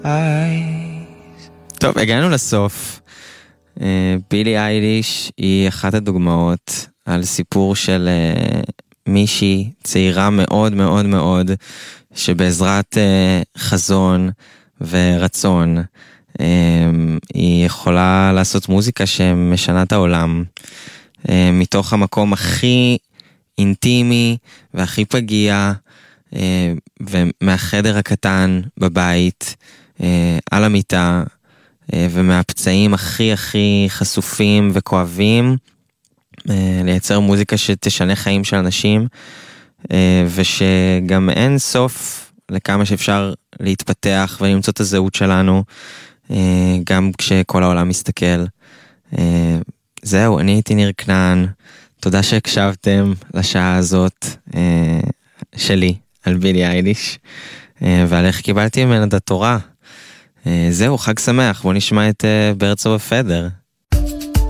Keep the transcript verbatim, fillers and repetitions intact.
טוב, הגענו לסוף. בילי אייליש היא אחת הדוגמאות על סיפור של מישהי צעירה מאוד מאוד מאוד, שבעזרת חזון ורצון היא יכולה לעשות מוזיקה שמשנה את העולם, מתוך המקום הכי אינטימי והכי פגיע, ומהחדר הקטן בבית, על המיטה, ומהפצעים הכי הכי חשופים וכואבים, לייצר מוזיקה שתשנה חיים של אנשים, ושגם אין סוף לכמה שאפשר להתפתח ולמצוא את הזהות שלנו, גם כשכל העולם מסתכל. זהו, אני הייתי ניר כנען, תודה שהקשבתם לשעה הזאת שלי על בילי אייליש, ועל איך קיבלתי ממנה את התורה. זהו, חג שמח, בוא נשמע את Birds of a Feather.